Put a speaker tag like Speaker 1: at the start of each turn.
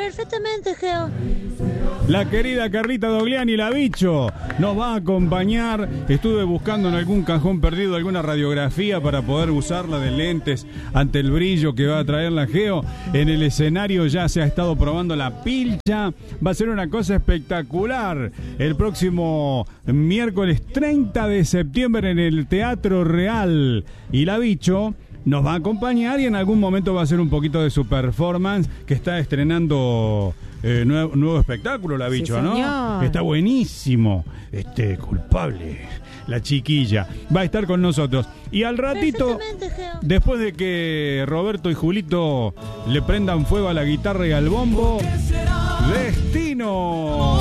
Speaker 1: Perfectamente, Geo.
Speaker 2: La querida Carlita Dogliani, la bicho, nos va a acompañar. Estuve buscando en algún cajón perdido alguna radiografía para poder usarla de lentes ante el brillo que va a traer la Geo. En el escenario ya se ha estado probando la pilcha. Va a ser una cosa espectacular. El próximo miércoles 30 de septiembre en el Teatro Real. Y la bicho nos va a acompañar y en algún momento va a hacer un poquito de su performance, que está estrenando nuevo espectáculo, la bicho,
Speaker 1: sí,
Speaker 2: ¿no? Está buenísimo. Culpable, la chiquilla. Va a estar con nosotros. Y al ratito, después de que Roberto y Julito le prendan fuego a la guitarra y al bombo, Destino.